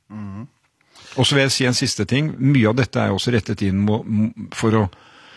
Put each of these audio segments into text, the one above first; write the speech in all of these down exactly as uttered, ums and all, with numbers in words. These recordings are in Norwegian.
Mm. Og så vil jeg si en siste ting. Mye av dette er også rettet inn må, for å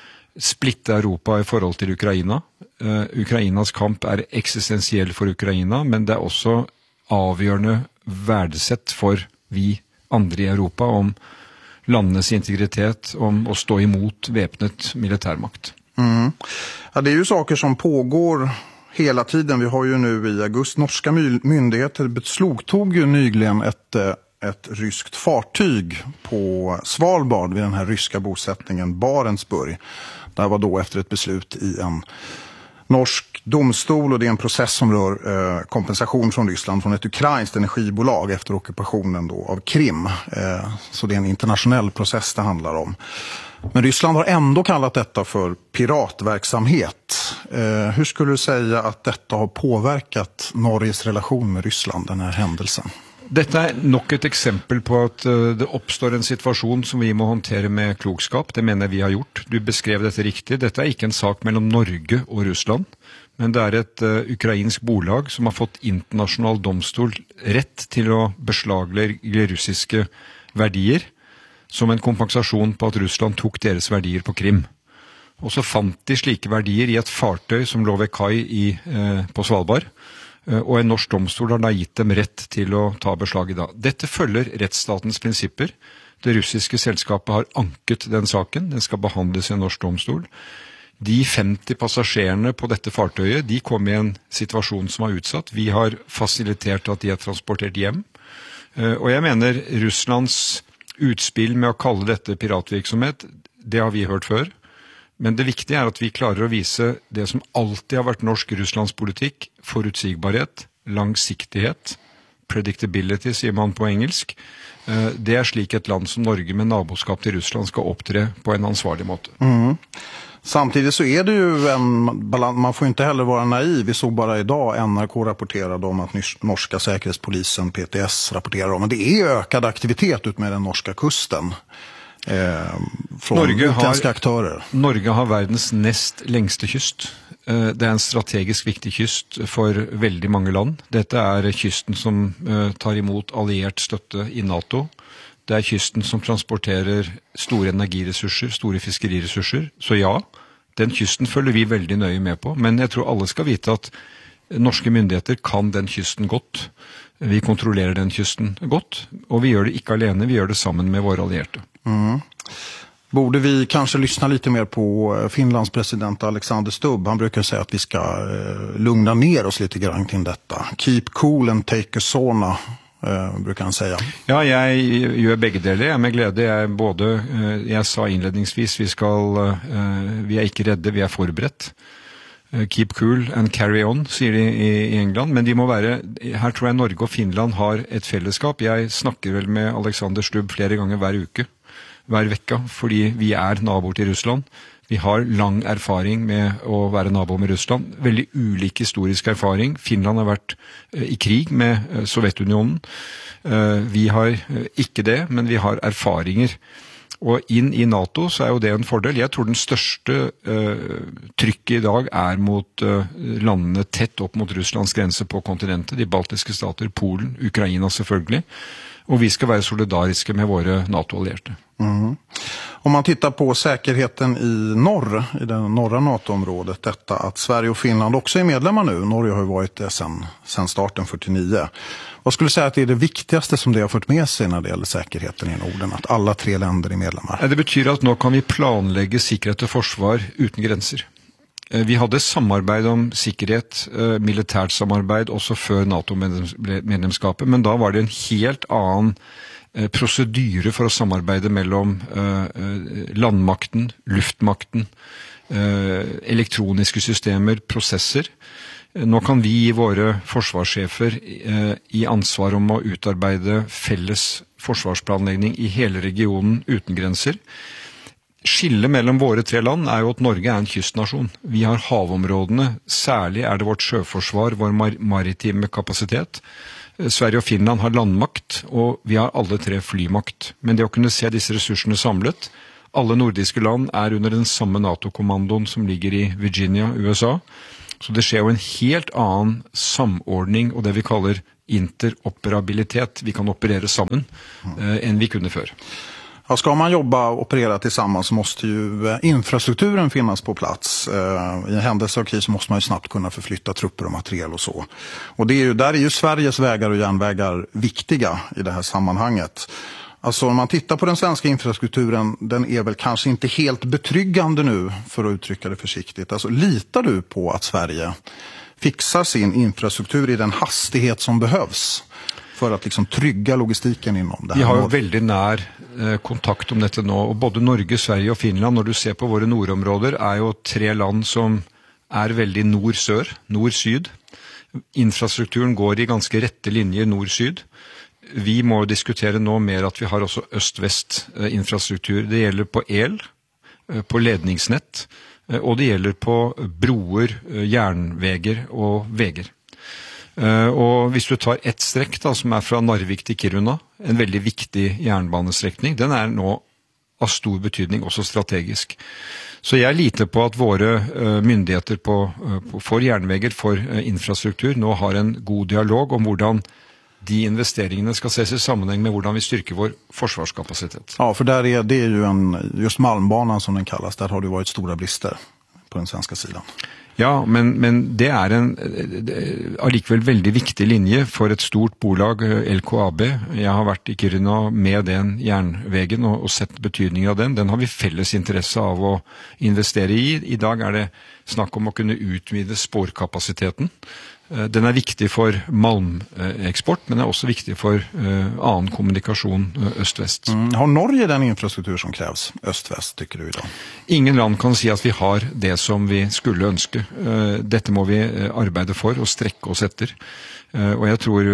splitte Europa i forhold til Ukraina. Uh, Ukrainas kamp er eksistensiell for Ukraina, men det er også avgjørende verdesett for vi andre i Europa om landenes integritet, om å stå imot væpnet militärmakt. Mm. Ja, det är ju saker som pågår hela tiden. Vi har ju nu i augusti norska myndigheter beslagtog ju nyligen ett, ett ryskt fartyg på Svalbard vid den här ryska bosättningen Barentsburg. Det var då efter ett beslut i en norsk domstol, och det är en process som rör eh, kompensation från Ryssland från ett ukrainskt energibolag efter ockupationen då av Krim. Eh, så det är en internationell process det handlar om. Men Ryssland har ändå kallat detta för piratverksamhet. Eh, hur skulle du säga att detta har påverkat Norges relation med Ryssland, den här händelsen? Dette er nok et eksempel på at uh, det oppstår en situasjon som vi må håndtere med klokskap. Det mener jeg vi har gjort. Du beskrev dette riktig. Dette er ikke en sak mellom Norge og Russland, men det er et uh, ukrainsk bolag som har fått internasjonal domstol rett til å beslaglegge russiske verdier som en kompensasjon på at Russland tok deres verdier på Krim. Og så fant de slike verdier i et fartøy som lå ved kai i, uh, på Svalbard, og en norsk domstol har da gitt dem rett til å ta beslag i dag. Dette følger rettsstatens prinsipper. Det russiske selskapet har anket den saken. Den skal behandles i en norsk domstol. De femti passasjerene på dette fartøyet, de kom i en situasjon som var utsatt. Vi har fasilitert at de er transportert hjem. Og jeg mener Russlands utspill med å kalle dette piratvirksomhet, det har vi hørt før. Men det viktige er at vi klarer å vise det som alltid har vært norsk-Russlands politikk, forutsigbarhet, langsiktighet, predictability, sier man på engelsk. Det er slik et land som Norge med naboskap til Russland skal opptre på en ansvarlig måte. Mm. Samtidigt så är det ju en balans, man får inte heller vara naiv. Vi såg bara idag N R K rapporterade om att norska säkerhetspolisen P T S rapporterar om, men det är ökad aktivitet ut med den norska kusten. Eh, från Norge utländska har, aktörer. Norge har verdens nest lengste kyst. Eh, det er en strategisk viktig kyst for veldig mange land. Dette er kysten som eh, tar imot alliert støtte i NATO. Det er kysten som transporterer store energiressurser, store fiskeriressurser. Så ja, den kysten følger vi veldig nøye med på. Men jeg tror alle skal vite at norske myndigheter kan den kysten godt. Vi kontrollerer den kysten godt, og vi gjør det ikke alene, vi gjør det sammen med våre allierte. Mm. Borde vi kanske lyssna lite mer på Finlands president Alexander Stubb? Han brukar säga att vi ska eh, lugna ner oss lite grann till detta. Keep cool and take a sauna, eh, brukar han säga. Ja, jeg gjør begge deler. Jeg er med glede. Jeg, både, eh, jeg sa innledningsvis, vi, skal, eh, vi er ikke redde, vi er forberedt. Keep cool and carry on, sier de i England, men de må være, her tror jeg Norge og Finland har et fellesskap. Jeg snakker vel med Alexander Stubb flere ganger hver uke, hver vekka, fordi vi er naboer til Russland. Vi har lang erfaring med å være nabo med Russland, veldig ulik historisk erfaring. Finland har vært i krig med Sovjetunionen. Vi har ikke det, men vi har erfaringer. Og inn i NATO så er jo det en fordel. Jeg tror den største uh, trykket i dag er mot uh, landene tett opp mot Russlands grense på kontinentet, de baltiske stater, Polen, Ukraina selvfølgelig. Och vi ska vara solidariska med våra NATO-allierade. Mm. Om man tittar på säkerheten i norr, i det norra NATO-området, detta att Sverige och Finland också är medlemmar nu. Norge har ju varit det sedan, sedan starten fyrtionio. Vad skulle du säga att det är det viktigaste som det har fått med sig när det gäller säkerheten i Norden? Att alla tre länder är medlemmar? Det betyder att nu kan vi planlägga säkerhet och försvar utan gränser. Vi hade samarbeid om sikkerhet, militärt samarbeid också för NATO-medlemskapet, men då var det en helt annan procedyre för att samarbeta mellan landmakten, luftmakten, elektroniska systemer, processer. Nå kan vi gi våre forsvarssjefer i ansvar om å utarbeide felles forsvarsplanlegging i hele regionen uten grenser. Skillet mellom våre tre land er jo at Norge er en kystnasjon. Vi har havområdene, særlig er det vårt sjøforsvar, vår mar- maritime kapasitet. Sverige og Finland har landmakt, og vi har alle tre flymakt. Men det å kunne se disse ressursene samlet, alle nordiske land er under den samme NATO-kommandoen som ligger i Virginia, U S A. Så det skjer jo en helt annen samordning og det vi kaller interoperabilitet. Vi kan operere sammen eh, enn vi kunne før. Ja, ska man jobba och operera tillsammans så måste ju infrastrukturen finnas på plats. I en händelse av kris måste man ju snabbt kunna förflytta trupper och materiel och så. Och det är ju, där är ju Sveriges vägar och järnvägar viktiga i det här sammanhanget. Alltså om man tittar på den svenska infrastrukturen, den är väl kanske inte helt betryggande nu för att uttrycka det försiktigt. Alltså litar du på att Sverige fixar sin infrastruktur i den hastighet som behövs för att liksom trygga logistiken inom det här? Vi har jo området? veldig nær eh, kontakt om dette nå, og både Norge, Sverige og Finland, når du ser på våre nordområder, er jo tre land som er veldig nord-sør, nord-syd. Infrastrukturen går i ganske rette linjer nord-syd. Vi må diskutere nå mer at vi har også øst-vest eh, infrastruktur. Det gjelder på el, eh, på ledningsnett, eh, og det gjelder på broer, eh, jernveger og veger. Uh, og hvis du tar ett strekk da, som er fra Narvik til Kiruna, en veldig viktig jernbanestrekning, den er nå av stor betydning, også strategisk. Så jeg liter på at våre uh, myndigheter på, uh, på, for jernveger, for uh, infrastruktur, nå har en god dialog om hvordan de investeringene skal ses i sammenheng med hvordan vi styrker vår forsvarskapasitet. Ja, för där är det är ju en, just Malmbanan som den kallas, där har det varit stora brister på den svenska sidan. Ja, men, men det er en allikevel veldig viktig linje for et stort bolag, L K A B. Jeg har vært i Kiruna med den jernvegen og, og sett betydningen av den. Den har vi felles interesse av å investere i. I dag er det snakk om å kunne utvide spårkapasiteten. Den er viktig for malmeksport, men den er også viktig for annen kommunikasjon øst-vest. Mm. Har Norge den infrastruktur som krävs øst-vest, tycker du idag? Ingen land kan si at vi har det som vi skulle ønske. Dette må vi arbeide for og strekke oss etter. Og jeg tror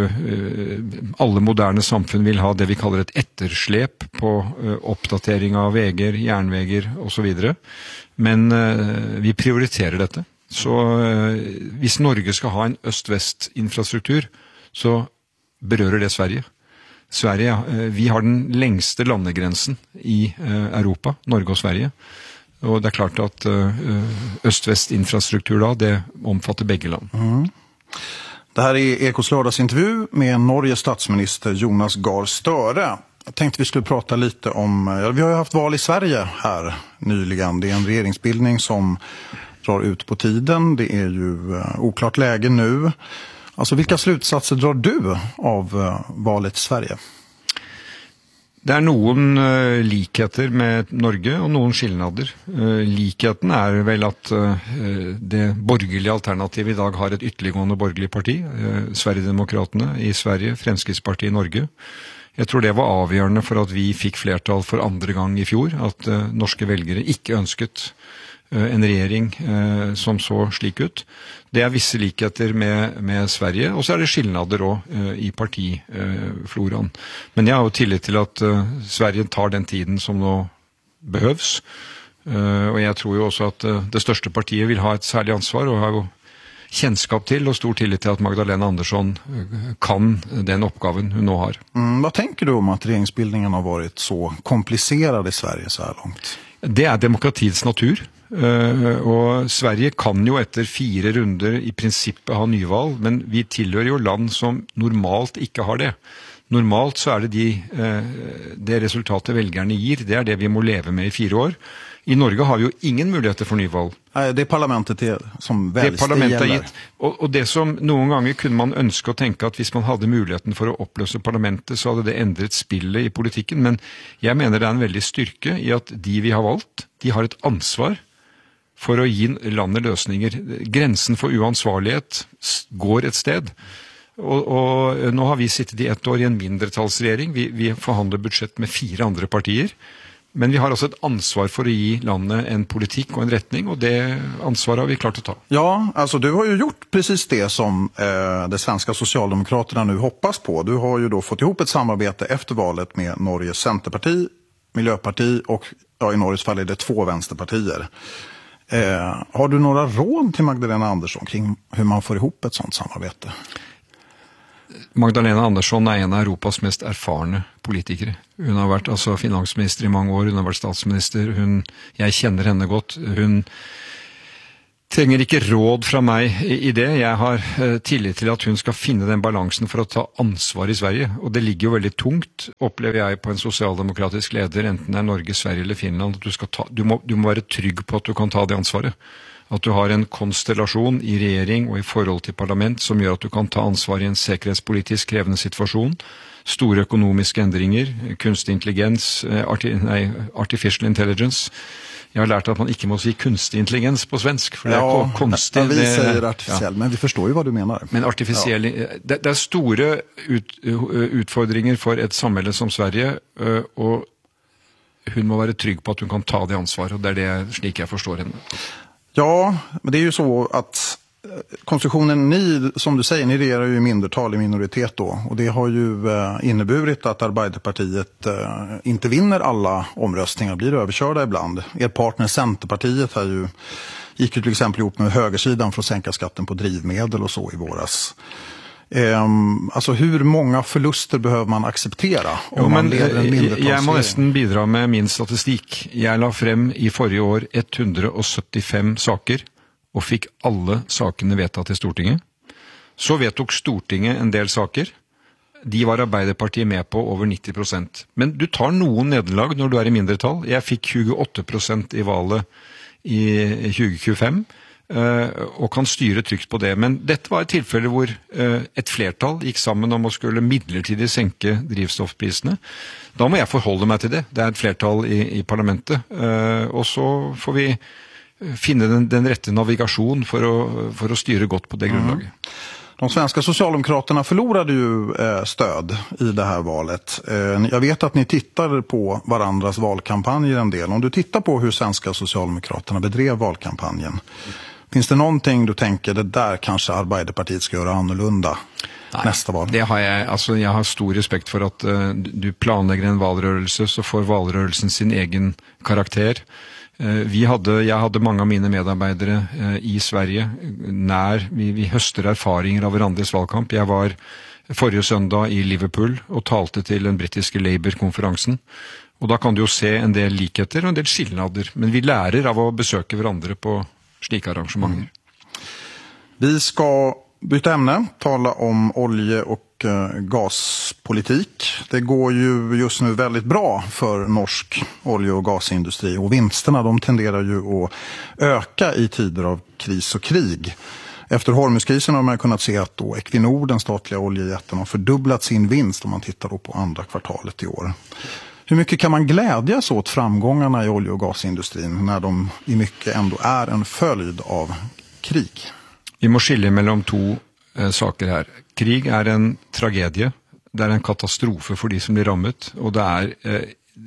alle moderne samfunn vil ha det vi kaller et etterslep på oppdatering av veger, jernveger og så videre. Men vi prioriterer dette. Så eh, hvis Norge skal ha en øst-vest-infrastruktur, så berører det Sverige. Sverige, eh, vi har den lengste landegrensen i eh, Europa, Norge og Sverige. Og det er klart at eh, øst-vest-infrastruktur da, det omfatter begge land. Mm. Det här är Ekots lördagsintervju med Norges statsminister Jonas Gahr Støre. Jag tänkte vi skulle prata lite om, ja, vi har ju haft val i Sverige här nyligen. Det är en regeringsbildning som drar ut på tiden. Det är ju uh, oklart läge nu. Alltså vilka slutsatser drar du av uh, valet i Sverige? Det er noen uh, likheter med Norge og noen skillnader. Uh, likheten er vel at uh, det borgerlige alternativet i dag har et ytterliggående borgerlig parti, uh, Sverigedemokraterne i Sverige, Fremskrittspartiet i Norge. Jeg tror det var avgjørende for at vi fikk flertall for andre gang i fjor, at uh, norske velgere ikke ønsket en regjering eh, som så slik ut. Det er visse likheter med, med Sverige, og så er det skillnader også eh, i partifloraen. Men jeg har jo tillit til at eh, Sverige tar den tiden som nå behøves, eh, og jeg tror jo også at eh, det største partiet vil ha et særlig ansvar, og har jo kjennskap til og stor tillit til at Magdalena Andersson kan den oppgaven hun nå har. Mm, vad tänker du om att regeringsbildningen har varit så komplicerad i Sverige så här långt? Det er demokratiets natur. Uh, og Sverige kan jo etter fire runder i prinsippet ha nyvalg, men vi tilhører jo land som normalt ikke har det. Normalt så er det de, uh, det resultatet velgerne gir, det er det vi må leve med i fire år. I Norge har vi jo ingen muligheter for nyvalg. Nej, det er parlamentet det, som väljs, det parlamentet det har gitt. Og, og det som noen ganger kunne man ønske å tenke at hvis man hadde muligheten for å oppløse parlamentet, så hadde det endret spillet i politikken. Men jeg mener det er en veldig styrke i at de vi har valgt, de har et ansvar for å gi landet løsninger. Grensen for uansvarlighet går et sted. Og, og nå har vi sittet i ett år i en mindretallsregjering. Vi, vi forhandler budsjett med fire andre partier. Men vi har også et ansvar for å gi landet en politikk og en retning, og det ansvaret har vi klart å ta. Ja, alltså du har ju gjort precis det som eh, det svenska Socialdemokraterna nu hoppas på. Du har ju då fått ihop ett samarbete efter valet med Norges Centerparti, Miljöparti och ja, i Norges fall är det två vänsterpartier. Eh, har du några råd till Magdalena Andersson kring hur man får ihop ett sånt samarbete? Magdalena Andersson er en av Europas mest erfarne politikere. Hun har vært altså, finansminister i mange år, hun har vært statsminister, hun, jeg kjenner henne godt. Hun trenger ikke råd fra meg i det. Jeg har tillit til at hun skal finne den balansen for å ta ansvar i Sverige. Og det ligger jo veldig tungt, opplever jeg på en sosialdemokratisk leder, enten det er Norge, Sverige eller Finland, at du, skal ta, du, må, du må være trygg på at du kan ta det ansvaret. At du har en konstellasjon i regjering og i forhold til parlament som gjør at du kan ta ansvar i en sikkerhetspolitisk krevende situasjon. Store økonomiske endringer, kunstig intelligens, arti, nei, artificial intelligence. Jeg har lært at man ikke må si kunstig intelligens på svensk, for det er ja, konstig. Ja, vi sier artificiell, ja. Men vi forstår jo hva du mener. Men artificiell, ja. det, det er store ut, utfordringer for et samhälle som Sverige, og hun må være trygg på at hun kan ta det ansvaret, og det er det slik jeg forstår henne. Ja, men det är ju så att konstruktionen, ni, som du säger, ni regerar ju i mindertal i minoritet då. Och det har ju eh, inneburit att Arbeiderpartiet eh, inte vinner alla omröstningar, blir överkörda ibland. Er partner Centerpartiet har ju, gick ju till exempel ihop med högersidan för att sänka skatten på drivmedel och så i våras. Eh, alltså hur många förluster behöver man acceptera om jo, man leder en mindretalsregering? Jeg må nesten bidra med min statistikk. Jeg la frem i forrige år ett hundre syttifem saker, og fikk alle sakene vedtatt i Stortinget. Så vedtok Stortinget en del saker. De var Arbeiderpartiet med på over nitti prosent. Men du tar noen nederlag når du er i mindretall. Jeg fikk tjueåtte prosent i valget i tjue tjuefem, og kan styre trygt på det. Men dette var et tilfelle hvor et flertall gikk sammen om å skulle midlertidig senke drivstoffprisene. Da må jeg forholde meg til det. Det er et flertall i, i parlamentet. Og så får vi finne den, den rätta navigation för att, för att styra gott på det grundlaget. Mm. De svenska socialdemokraterna förlorade ju eh, stöd i det här valet. Eh, jag vet att ni tittar på varandras valkampanjer en del. Om du tittar på hur svenska socialdemokraterna bedrev valkampanjen, mm. finns det någonting du tänker det där kanske Arbeiderpartiet ska göra annorlunda Nej, nästa val? Det har jag, alltså jag har stor respekt för att uh, du planlägger en valrörelse så får valrörelsen sin egen karaktär. Vi hadde, jeg hadde mange av mine medarbeidere eh, i Sverige nær, vi, vi høster erfaringer av hverandres valgkamp. Jeg var forrige søndag i Liverpool og talte til den britiske Labour-konferansen. Og da kan du jo se en del likheter og en del skillnader, men vi lærer av å besøke hverandre på slike arrangementer. Mm. Vi skal byta ämne, tala om olje- och gaspolitik. Det går ju just nu väldigt bra för norsk olje- och gasindustri och vinsterna de tenderar ju att öka i tider av kris och krig. Efter Hormuzkrisen har man kunnat se att då Equinor, den statliga oljejätten, har fördubblat sin vinst om man tittar då på andra kvartalet i år. Hur mycket kan man glädjas åt framgångarna i olje- och gasindustrin när de i mycket ändå är en följd av krig? Vi må skilje mellom to eh, saker her. Krig er en tragedie. Det er en katastrofe for de som blir rammet, og det er eh,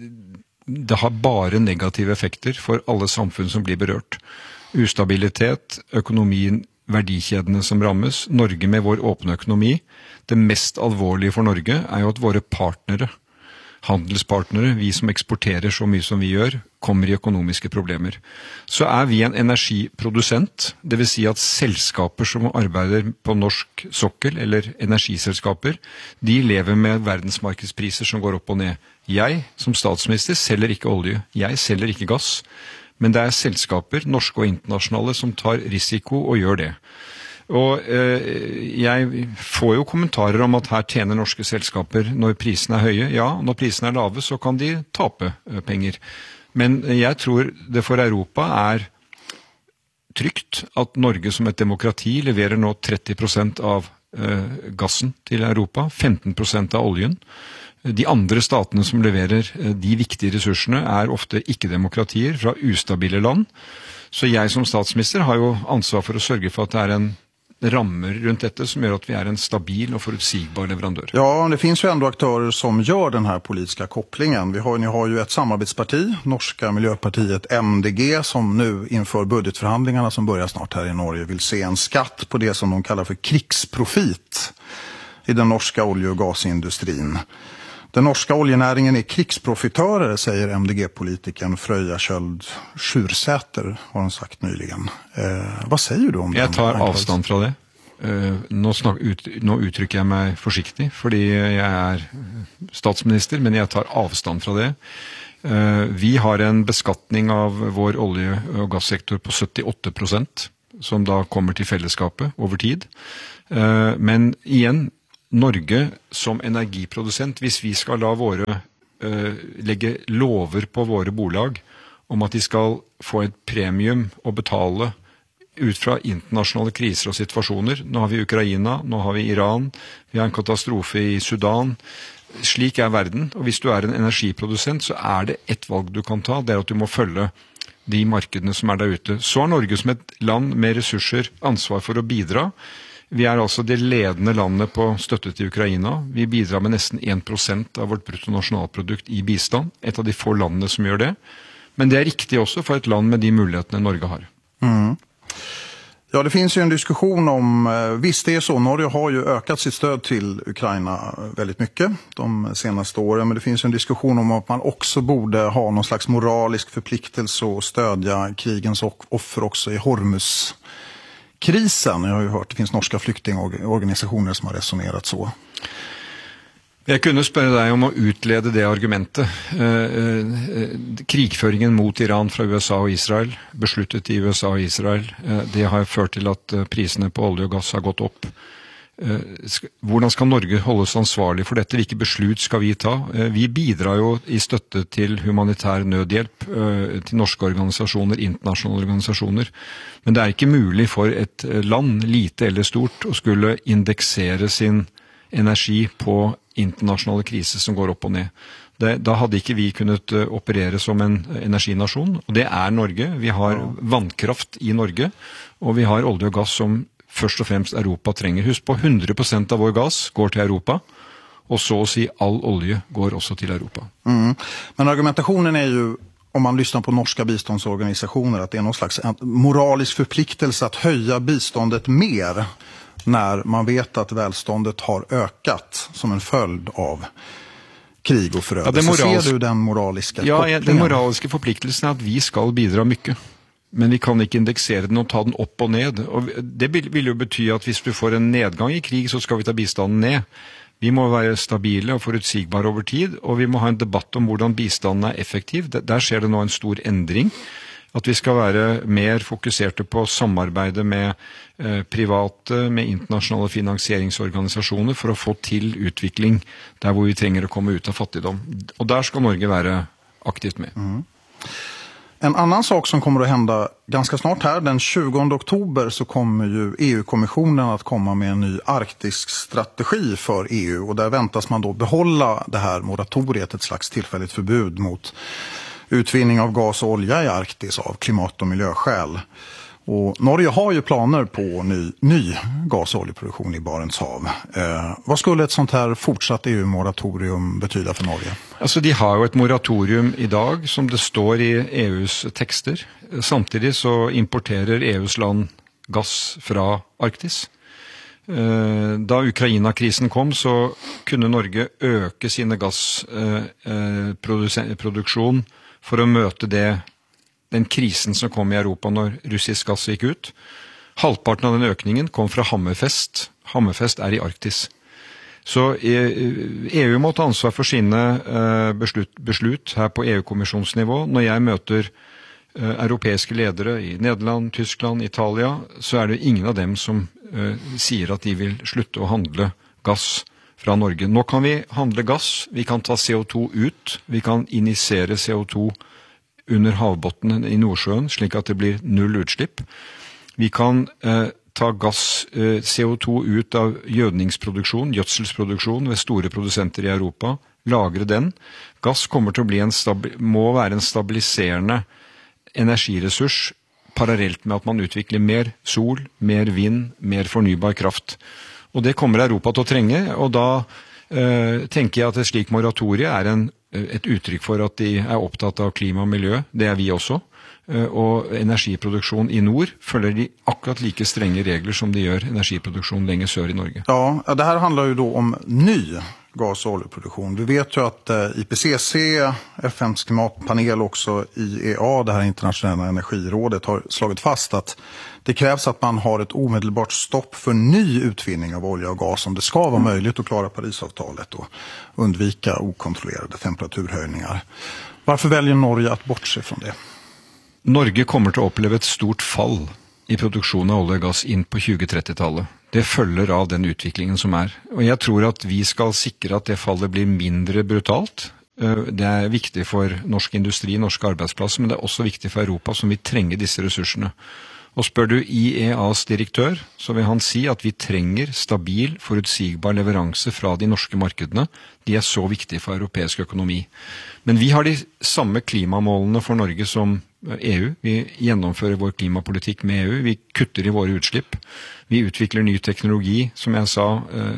det har bare negative effekter for alle samfunn som blir berørt. Ustabilitet, økonomien, verdikjedene som rammes, Norge med vår åpne økonomi. Det mest alvorlige for Norge er jo at våre partnere, handelspartnere, vi som eksporterer så mye som vi gjør, kommer i økonomiske problemer. Så er vi en energiprodusent, det vil si at selskaper som arbeider på norsk sokkel, eller energiselskaper, de lever med verdensmarkedspriser som går opp og ned. Jeg, som statsminister, selger ikke olje. Jeg selger ikke gass. Men det er selskaper, norske og internasjonale, som tar risiko og gjør det. Og eh, jeg får jo kommentarer om at her tjener norske selskaper når prisene er høye. Ja, når prisene er lave så kan de tape eh, penger. Men jeg tror det for Europa er trygt at Norge som et demokrati leverer nå tretti prosent av eh, gassen til Europa, femten prosent av oljen. De andre statene som leverer eh, de viktige ressursene er ofte ikke-demokratier fra ustabile land. Så jeg som statsminister har jo ansvar for å sørge for at det er en rammer runt detta som gör att vi är en stabil och förutsigbar leverantör. Ja, det finns ju ändå aktörer som gör den här politiska kopplingen. Vi har, ni har ju ett samarbetsparti, norska miljöpartiet M D G, som nu inför budgetförhandlingarna som börjar snart här i Norge vill se en skatt på det som de kallar för krigsprofit i den norska olje- och gasindustrin. Den norska oljenäringen är krigsprofitörer, säger M D G-politikern Frøya Kjøld Sjursäter, har han sagt nyligen. Eh, vad säger du om det? Jag tar avstånd fra det. Uh, nå, snak, ut, nå uttrykker jeg meg forsiktig, fordi jeg er statsminister, men jeg tar avstand fra det. Uh, vi har en beskatning av vår olje- og gassektor på syttiåtte prosent. som da kommer til fellesskapet over tid. Men igjen, Norge som energiprodusent, hvis vi skal la våre, legge lover på våre bolag om at de skal få et premium å betale ut fra internasjonale kriser og situasjoner. Nå har vi Ukraina, nå har vi Iran, vi har en katastrofe i Sudan. Slik er verden, og hvis du er en energiprodusent, så er det ett valg du kan ta, det er at du må følge de markedene som er der ute. Så er Norge som et land med ressurser ansvar for å bidra. Vi er altså det ledende landet på støtte til Ukraina. Vi bidrar med nesten en prosent av vårt bruttonasjonalprodukt i bistand, et av de få landene som gjør det. Men det er riktig også for et land med de mulighetene Norge har. Mm. Ja, det finns ju en diskussion om, visst det är så, Norge har ju ökat sitt stöd till Ukraina väldigt mycket de senaste åren, men det finns en diskussion om att man också borde ha någon slags moralisk förpliktelse och stödja krigens offer också i Hormuzkrisen. Jag har ju hört att det finns norska flyktingorganisationer som har resonerat så. Jeg kunne spørre deg om å utlede det argumentet. Eh, eh, krigføringen mot Iran fra U S A og Israel, besluttet i U S A og Israel, eh, det har ført til at prisene på olje og gass har gått opp. Eh, sk- hvordan skal Norge holdes ansvarlig for dette? Hvilke beslut skal vi ta? Eh, vi bidrar jo i støtte til humanitær nødhjelp, eh, til norske organisasjoner, internasjonale organisasjoner. Men det er ikke mulig for et land, lite eller stort, å skulle indeksere sin energi på internasjonale kriser som går opp og ned. Det, da hadde ikke vi kunnet uh, operere som en energinasjon, og det er Norge. Vi har ja. vannkraft i Norge, og vi har olje og gass som først og fremst Europa trenger. Husk på, hundre prosent av vår gass går til Europa, og så å si all olje går også til Europa. Mm. Men argumentationen är ju, om man lyssnar på norska biståndsorganisationer, att det är någon slags moralisk förpliktelse att höja biståndet mer när man vet att välståndet har ökat som en följd av krig och förödelse. Ja, morals... Ser du den moraliska ja, kopplingen? Den moraliske forpliktelsen er at vi skal bidra mye. Men vi kan ikke indeksere den og ta den opp og ned. Og det vil jo bety at hvis du får en nedgang i krig, så skal vi ta bistanden ned. Vi må være stabile og forutsigbare over tid, og vi må ha en debatt om hvordan bistanden er effektiv. Der skjer det nå en stor endring. At vi skal være mer fokuserte på samarbeidet med eh, private, med internasjonale finansieringsorganisasjoner for å få til utvikling der hvor vi trenger å komme ut av fattigdom. Og der skal Norge være aktivt med. Mm. En annan sak som kommer att hända ganska snart här, den tjugonde oktober så kommer ju E U-kommissionen att komma med en ny arktisk strategi för E U, och där väntas man då behålla det här moratoriet, ett slags tillfälligt förbud mot utvinning av gas och olja i Arktis av klimat- och miljöskäl. Och Norge har ju planer på ny, ny gas- och oljeproduktion i Barents hav. Eh, vad skulle ett sånt här fortsatt E U-moratorium betyda för Norge? Altså, de har jo et moratorium i dag, som det står i E U's tekster. Samtidig så importerer E U's land gass fra Arktis. Eh, da Ukraina-krisen kom, så kunne Norge øke sine gassproduksjon eh, for å møte det, den krisen som kom i Europa når russisk gass gikk ut. Halvparten av den økningen kom fra Hammerfest. Hammerfest er i Arktis. Så E U må ta ansvar for sine beslut, beslut her på E U-kommisjonsnivå. Når jeg møter europeiske ledere i Nederland, Tyskland, Italia, så er det ingen av dem som sier at de vil slutte å handle gass fra Norge. Nå kan vi handle gass, vi kan ta C O to ut, vi kan injisere C O to under havbottenen i Nordsjøen, slik at det blir null utslipp. Vi kan eh, ta gass, eh, C O to ut av gjødningsproduksjon, gjødselsproduksjon ved store produsenter i Europa, lagre den. Gass kommer til å bli en må være en stabiliserende energiressurs, parallelt med at man utvikler mer sol, mer vind, mer fornybar kraft. Og det kommer Europa til å trenge, og da eh, tenker jeg at et slik moratorie er en, et uttrykk for at de er opptatt av klima og miljø. Det er vi også. Eh, og energiproduksjon i nord følger de akkurat like strenge regler som de gjør energiproduksjon lenger sør i Norge. Ja, det här handlar ju då om ny gas- och oljeproduktion. Vi vet ju att eh, I P C C, F N:s klimatpanel, också I E A, det här internationella energirådet, har slagit fast att det krävs att man har ett omedelbart stopp för ny utvinning av olja och gas om det ska vara möjligt att klara Parisavtalet och undvika okontrollerade temperaturhöjningar. Varför väljer Norge att bortse från det? Norge kommer til å oppleve et stort fall i produksjon av olje og gass inn på tjue-tretti-tallet. Det følger av den utviklingen som er. Og jeg tror at vi skal sikre at det fallet blir mindre brutalt. Det er viktig for norsk industri, norske arbeidsplasser, men det er også viktig for Europa som vil trenge disse ressursene. Og spør du I E A's direktør, så vil han si at vi trenger stabil, forutsigbar leveranse fra de norske markedene. De er så viktige for europeisk økonomi. Men vi har de samme klimamålene for Norge som E U. Vi gjennomfører vår klimapolitikk med E U. Vi kutter i våre utslipp. Vi utvikler ny teknologi, som jeg sa,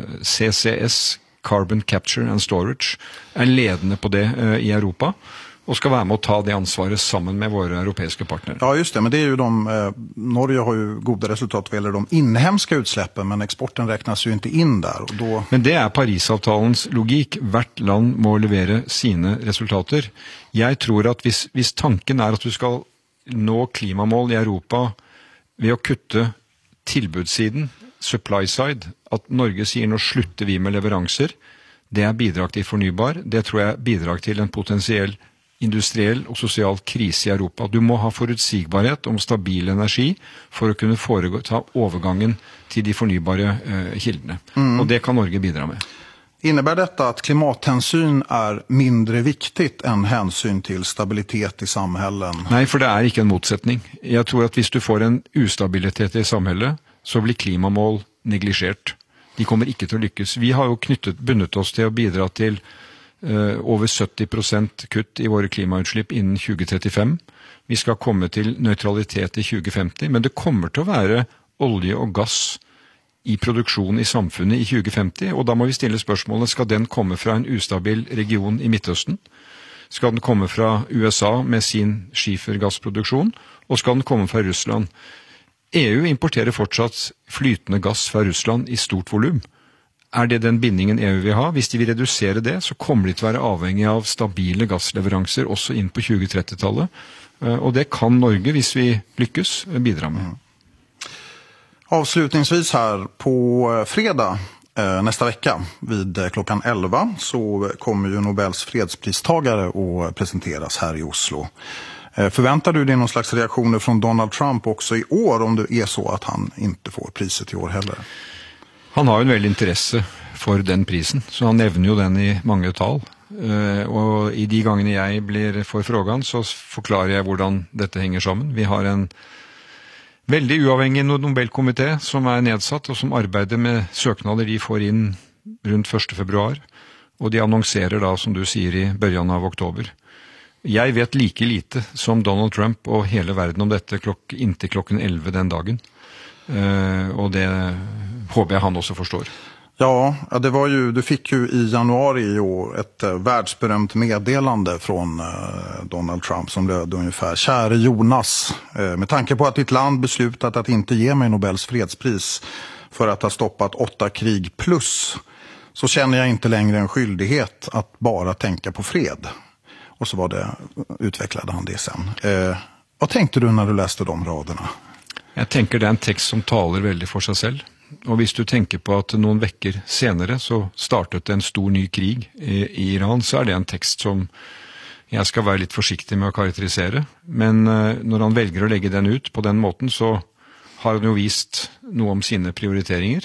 C C S, Carbon Capture and Storage, er ledende på det i Europa. Och ska vara med och ta det ansvaret sammen med våra europeiska partner. Ja, just det. Men det är ju de, eh, Norge har ju goda resultat vad gäller de inhemska utsläppen, men exporten räknas ju inte in där. Och då... Men det är Parisavtalens logik. Hvert land må levere sine resultater. Jeg tror at hvis, hvis tanken er at du skal nå klimamål i Europa ved å kutte tilbudssiden, supply side, at Norge sier nå slutter vi med leveranser, det er bidrag til fornybar, det tror jeg bidrag til en potensiell industriell og sosial krise i Europa. Du må ha forutsigbarhet om stabil energi for å kunne foreta overgangen til de fornybare eh, kildene. Mm. Og det kan Norge bidra med. Innebär detta att klimathänsyn är mindre viktigt än hänsyn till stabilitet i samhällen? Nej, för det är inte en motsättning. Jag tror att hvis du får en ustabilitet i samhället så blir klimamål negligert. De kommer ikke til å lykkes. Vi har jo knyttet, bundet oss til å bidra til uh, over sytti prosent kutt i våre klimautslipp innen tjue trettifem. Vi skal komme til nøytralitet i tjue femti, men det kommer til å være olje og gass i produksjon i samfunnet i tjue femti, og da må vi stille spørsmålet, skal den komme fra en ustabil region i Midtøsten? Skal den komme fra U S A med sin skifergassproduksjon? Og skal den komme fra Russland? E U importerer fortsatt flytende gass fra Russland i stort volum. Er det den bindingen E U vil ha? Hvis de vil redusere det, så kommer de til å være avhengig av stabile gassleveranser også inn på tjue tretti-tallet. Og det kan Norge, hvis vi lykkes, bidra med. Mm. Avslutningsvis här på fredag eh, nästa vecka vid eh, klockan elva så kommer ju Nobels fredspristagare att presenteras här i Oslo. Eh, förväntar du dig någon slags reaktioner från Donald Trump också i år om det är så att han inte får priset i år heller? Han har jo en veldig interesse for den prisen, så han nevner jo den i mange tal. Uh, og i de gangene jeg blir for frågan, så forklarer jeg hvordan dette henger sammen. Vi har en veldig uavhengig Nobelkomité som er nedsatt, og som arbeider med søknader de får inn rundt første februar. Og de annonserer da, som du sier, i begynnelsen av oktober. Jeg vet like lite som Donald Trump og hele verden om dette klok inntil klokken elleve den dagen. Uh, og det håper jeg han også forstår. Ja, det var ju, du fick ju i januari i år ett uh, världsberömt meddelande från uh, Donald Trump som löd ungefär: käre Jonas, uh, med tanke på att ditt land beslutat att inte ge mig Nobels fredspris för att ha stoppat åtta krig plus, så känner jag inte längre en skyldighet att bara tänka på fred. Och så var det, utvecklade han det sen. Uh, vad tänkte du när du läste de raderna? Jeg tenker det er en tekst som taler veldig for seg selv. Og hvis du tenker på at noen vekker senere så startet en stor ny krig i, i Iran, så er det en tekst som jeg skal være litt forsiktig med å karakterisere. Men uh, når han velger å legge den ut på den måten, så har han jo vist noe om sine prioriteringer.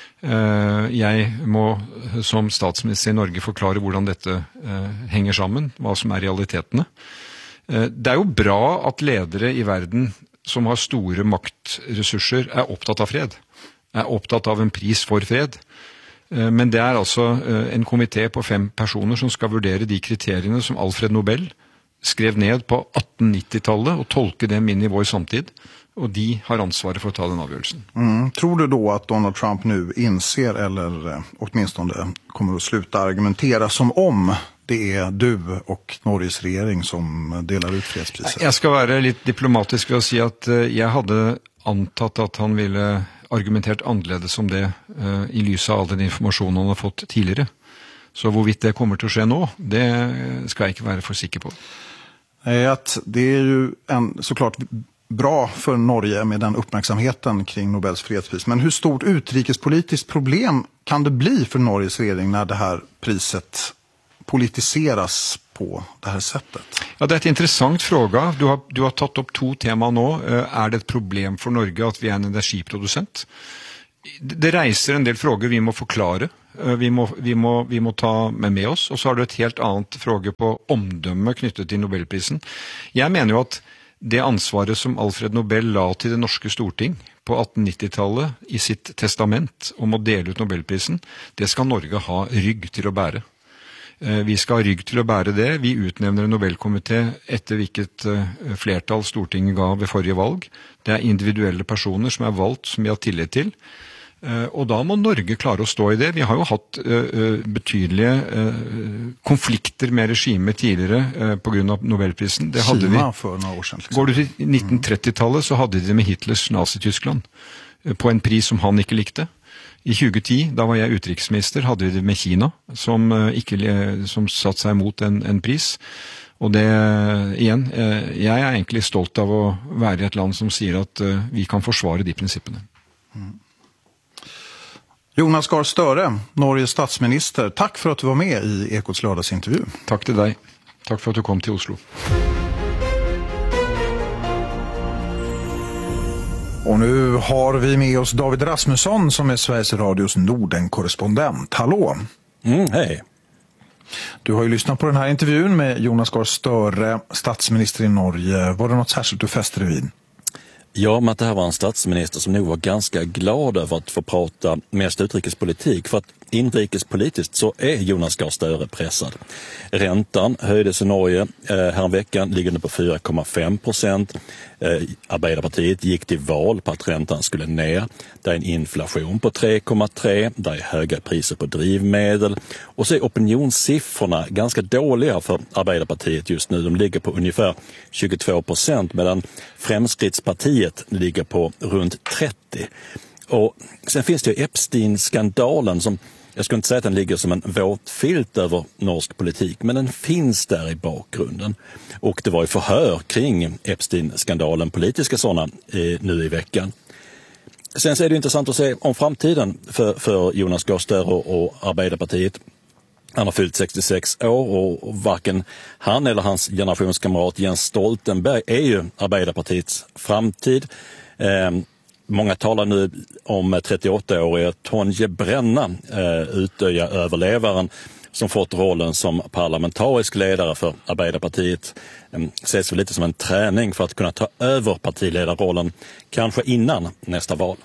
Uh, jeg må som statsminister i Norge forklare hvordan dette uh, henger sammen, hva som er realitetene. Uh, det er jo bra at ledere i verden som har store maktressurser, er opptatt av fred. Er opptatt av en pris for fred. Men det er altså en komité på fem personer som skal vurdere de kriteriene som Alfred Nobel skrev ned på atten nitti-tallet og tolke dem inn i vår samtid. Og de har ansvaret for å ta den avgjørelsen. Mm. Tror du då att Donald Trump nu inser, eller åtminstone kommer att sluta argumentera som om det är du och Norges regering som delar ut fredspriset? Jeg skal være litt diplomatisk ved å si at jeg hadde antatt at han ville argumentert annerledes om det uh, i lyset av all den informasjonen han har fått tidligere. Så hvorvidt det kommer til å skje nå, det skal jeg ikke være for sikker på. Att det är ju en, såklart bra för Norge med den uppmärksamheten kring Nobels fredspris. Men hur stort utrikespolitiskt problem kan det bli för Norges regering när det här priset politiseras på det här sättet? Ja, det är ett intressant fråga. Du har, du har tagit upp två teman nu. Är det ett problem för Norge att vi är en energiproducent? Det reiser en del frågor vi må förklara. Vi må, vi må, vi må ta med, med oss. Och så har du ett helt annat fråga på omdöme knyttet till Nobelprisen. Jag menar ju att det ansvaret som Alfred Nobel la till det norska storting på attenhundranittiotalet i sitt testament om att dela ut Nobelprisen, det ska Norge ha rygg till att bära. Vi ska ha rygg till att bära det. Vi utnämner en Nobelkommitté efter vilket flertal Stortinget gav vid förra valg. Det är individuella personer som är valt som vi har tillit till. Och då må Norge klara att stå i det. Vi har ju haft uh, betydliga uh, konflikter med regimer tidigare uh, på grund av Nobelprisen. Det hade Kina vi för några år sedan. Går du till nittentrettiotalet så hade de det med Hitlers Nazi-Tyskland uh, på en pris som han inte likte. I tjugohundratio, då var jag utrikesminister, hade vi det med Kina som uh, inte som satt sig emot en en pris. Och det igen, uh, jag är egentligen stolt av att vara i ett land som säger att uh, vi kan försvara de principerna. Mm. Jonas Gahr Støre, Norges statsminister. Tack för att du var med i Ekots lördagsintervju. Tack till dig. Tack för att du kom till Oslo. Och nu har vi med oss David Rasmusson som är Sveriges Radios Norden-korrespondent. Hallå! Mm, hej! Du har ju lyssnat på den här intervjun med Jonas Gahr Støre, statsminister i Norge. Var det något särskilt du fäste dig vid? Ja, men att det här var en statsminister som nog var ganska glad över att få prata mest utrikespolitik. För att inrikespolitiskt så är Jonas Gahr Støre pressad. Räntan höjdes i Norge eh, häromveckan, ligger nu på fyra komma fem procent. Eh, Arbeiderpartiet gick till val på att räntan skulle ner. Det är en inflation på tre komma tre, det är höga priser på drivmedel. Och så är opinionssiffrorna ganska dåliga för Arbeiderpartiet just nu. De ligger på ungefär tjugotvå procent medan Fremskrittspartiet ligger på runt trettio. Och sen finns det ju Epstein-skandalen som, jag skulle inte säga att den ligger som en våt filt över norsk politik, men den finns där i bakgrunden. Och det var ju förhör kring Epstein-skandalen, politiska sådana, eh, nu i veckan. Sen så är det intressant att se om framtiden för, för Jonas Gahr Støre och Arbeiderpartiet. Han har fyllt sextiosex år och varken han eller hans generationskamrat Jens Stoltenberg är ju Arbeiderpartiets framtid. Eh, Många talar nu om trettioåttaåriga Tonje Brenna, eh, Utöja-överlevaren som fått rollen som parlamentarisk ledare för Arbeiderpartiet. Eh, ses väl lite som en träning för att kunna ta över partiledarrollen, kanske innan nästa val.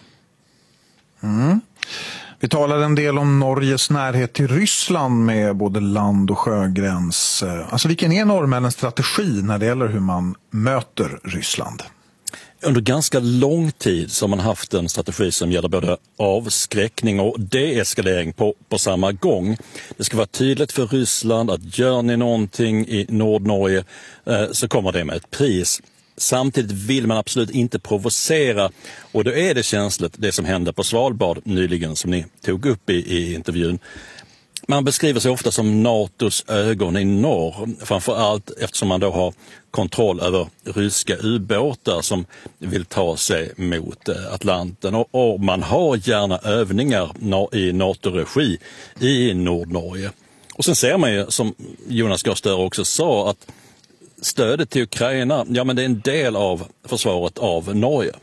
Mm. Vi talade en del om Norges närhet till Ryssland med både land- och sjögräns. Alltså vilken är norrmännens strategi när det gäller hur man möter Ryssland? Under ganska lång tid så har man haft en strategi som gäller både avskräckning och deeskalering på, på samma gång. Det ska vara tydligt för Ryssland att gör ni någonting i Nordnorge eh, så kommer det med ett pris. Samtidigt vill man absolut inte provocera och då är det känsligt det som hände på Svalbard nyligen som ni tog upp i, i intervjun. Man beskriver sig ofta som NATOs ögon i norr, framförallt eftersom man då har kontroll över ryska ubåtar som vill ta sig mot Atlanten. Och, och man har gärna övningar i NATO-regi i Nordnorge. Och sen ser man ju, som Jonas Gahr Støre också sa, att stödet till Ukraina, ja men det är en del av försvaret av Norge.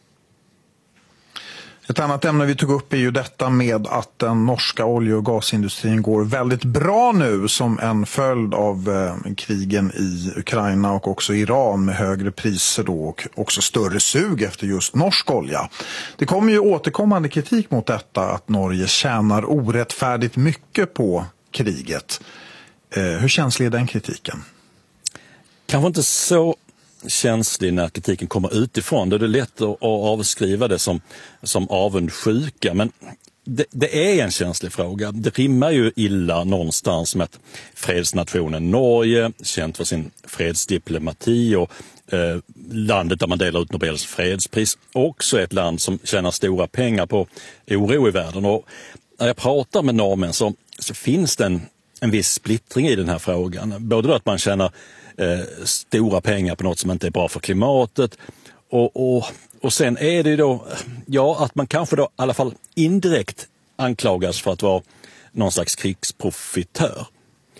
Ett annat ämne vi tog upp är ju detta med att den norska olje- och gasindustrin går väldigt bra nu som en följd av eh, krigen i Ukraina och också Iran med högre priser då och också större sug efter just norsk olja. Det kommer ju återkommande kritik mot detta att Norge tjänar orättfärdigt mycket på kriget. Eh, hur känslig är den kritiken? Kanske inte så känslig när kritiken kommer utifrån. Då är det lätt att avskriva det som, som avundsjuka. Men det, det är en känslig fråga. Det rimmar ju illa någonstans med att fredsnationen Norge, känt för sin fredsdiplomati och eh, landet där man delar ut Nobels fredspris, också är ett land som tjänar stora pengar på oro i världen. Och när jag pratar med norrmän så, så finns det en, en viss splittring i den här frågan. Både då att man tjänar Eh, stora pengar på något som inte är bra för klimatet och, och, och sen är det då ja, att man kanske då i alla fall indirekt anklagas för att vara någon slags krigsprofitör.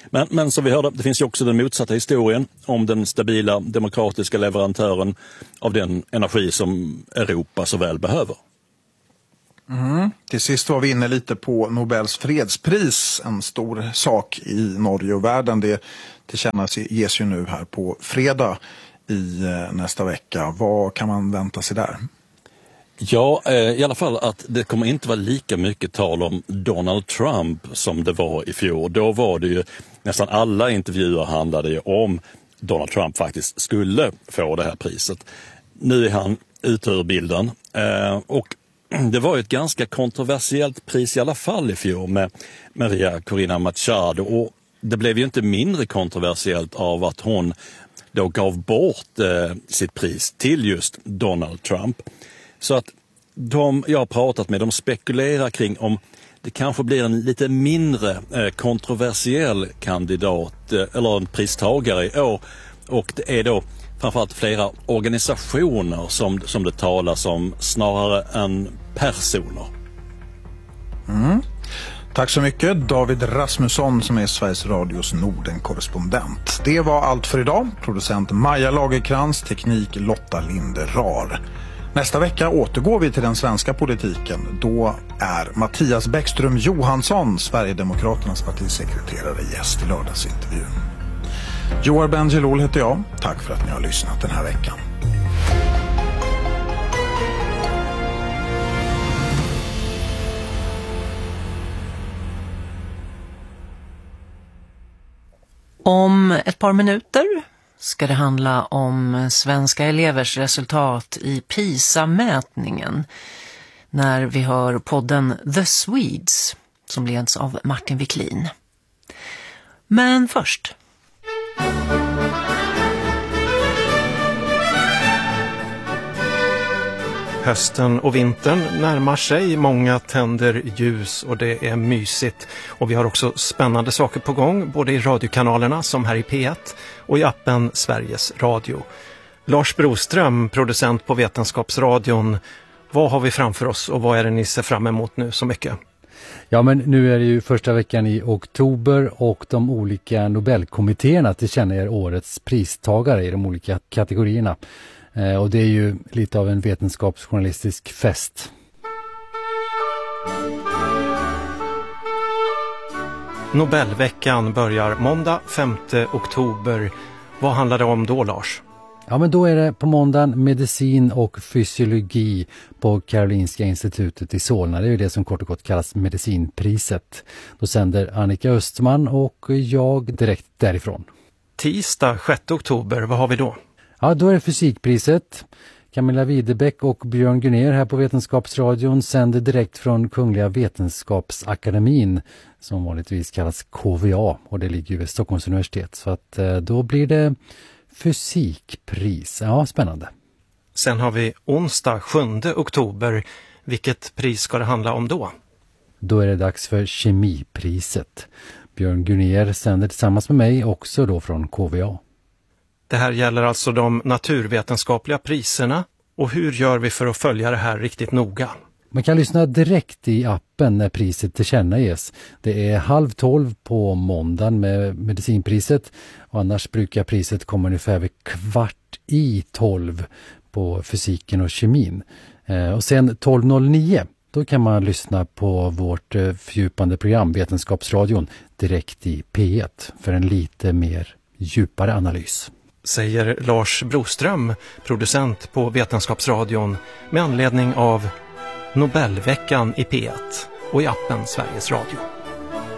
Men, men som vi hörde, det finns ju också den motsatta historien om den stabila demokratiska leverantören av den energi som Europa så väl behöver. Mm. Till sist var vi inne lite på Nobels fredspris, en stor sak i Norge och världen. Det tillkännas ges ju nu här på fredag i nästa vecka. Vad kan man vänta sig där? Ja, i alla fall att det kommer inte vara lika mycket tal om Donald Trump som det var i fjol. Då var det ju nästan alla intervjuer handlade ju om Donald Trump faktiskt skulle få det här priset. Nu är han ute ur bilden och det var ju ett ganska kontroversiellt pris i alla fall i fjol med Maria Corina Machado, och det blev ju inte mindre kontroversiellt av att hon då gav bort eh, sitt pris till just Donald Trump. Så att de jag har pratat med, de spekulerar kring om det kanske blir en lite mindre eh, kontroversiell kandidat eh, eller en pristagare i år, och det är då framförallt flera organisationer som, som det talas om snarare än personer. Mm. Tack så mycket David Rasmusson som är Sveriges Radios Norden-korrespondent. Det var allt för idag. Producent Maja Lagerkrans, teknik Lotta Linderar. Nästa vecka återgår vi till den svenska politiken. Då är Mattias Bäckström Johansson, Sverigedemokraternas partisekreterare, gäst i lördagsintervjun. Joar Bendjelloul heter jag. Tack för att ni har lyssnat den här veckan. Om ett par minuter ska det handla om svenska elevers resultat i PISA-mätningen när vi hör podden The Swedes som leds av Martin Wiklin. Men först. Hösten och vintern närmar sig, många tänder ljus och det är mysigt. Och vi har också spännande saker på gång, både i radiokanalerna som här i P ett och i appen Sveriges Radio. Lars Broström, producent på Vetenskapsradion, vad har vi framför oss och vad är det ni ser fram emot nu så mycket? Ja, men nu är det ju första veckan i oktober och de olika Nobelkommittéerna tillkännager årets pristagare i de olika kategorierna. Eh, och det är ju lite av en vetenskapsjournalistisk fest. Nobelveckan börjar måndag femte oktober. Vad handlar det om då, Lars? Ja, men då är det på måndagen medicin och fysiologi på Karolinska institutet i Solna. Det är ju det som kort och gott kallas medicinpriset. Då sänder Annika Östman och jag direkt därifrån. Tisdag sjätte oktober, vad har vi då? Ja, då är det fysikpriset. Camilla Widebeck och Björn Gunnér här på Vetenskapsradion sänder direkt från Kungliga Vetenskapsakademin som vanligtvis kallas K V A, och det ligger ju vid Stockholms universitet. Så att då blir det fysikpris. Ja, spännande. Sen har vi onsdag sjunde oktober. Vilket pris ska det handla om då? Då är det dags för kemipriset. Björn Gunnér sänder tillsammans med mig också då från K V A. Det här gäller alltså de naturvetenskapliga priserna. Och hur gör vi för att följa det här riktigt noga? Man kan lyssna direkt i appen när priset tillkännages. Det är halv tolv på måndagen med medicinpriset. Och annars brukar priset komma ungefär vid kvart i tolv på fysiken och kemin. Eh, och sen tolv noll nio, då kan man lyssna på vårt eh, fördjupande program Vetenskapsradion direkt i P ett för en lite mer djupare analys. Säger Lars Broström, producent på Vetenskapsradion, med anledning av Nobelveckan i P ett och i appen Sveriges Radio.